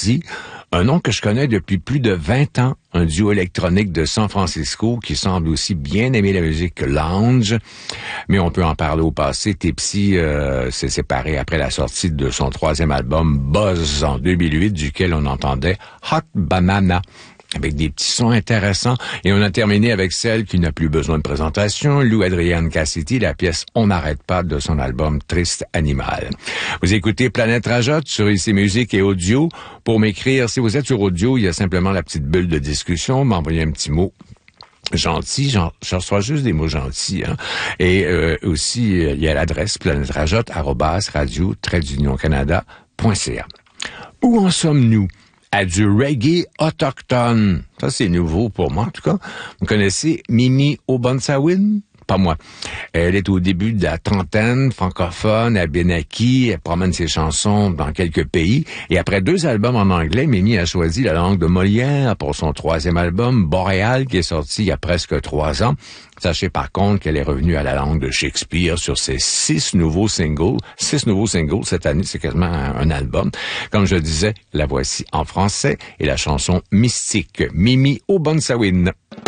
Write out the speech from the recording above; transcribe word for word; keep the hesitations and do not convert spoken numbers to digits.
Choisi, un nom que je connais depuis plus de vingt ans, un duo électronique de San Francisco qui semble aussi bien aimer la musique lounge, mais on peut en parler au passé. Tipsy euh, s'est séparé après la sortie de son troisième album Buzz en deux mille huit, duquel on entendait Hot Banana, avec des petits sons intéressants. Et on a terminé avec celle qui n'a plus besoin de présentation, Lou Adrienne Cassidy, la pièce On n'arrête pas de son album Triste Animal. Vous écoutez Planète Rajotte sur I C Musique et Audio. Pour m'écrire, si vous êtes sur Audio, il y a simplement la petite bulle de discussion, m'envoyer un petit mot gentil, j'en, j'en reçois juste des mots gentils, hein. Et euh, aussi, il y a l'adresse planète rajotte arobase radio trait d'union canada point c a. Où en sommes-nous? À du reggae autochtone. Ça, c'est nouveau pour moi, en tout cas. Vous connaissez Mimi Obansawin? Pas moi. Elle est au début de la trentaine, francophone, à Benaki. Elle promène ses chansons dans quelques pays. Et après deux albums en anglais, Mimi a choisi la langue de Molière pour son troisième album, Boréal, qui est sorti il y a presque trois ans. Sachez par contre qu'elle est revenue à la langue de Shakespeare sur ses six nouveaux singles. Six nouveaux singles cette année, c'est quasiment un, un album. Comme je disais, la voici en français et la chanson Mystique, Mimi Obansawin.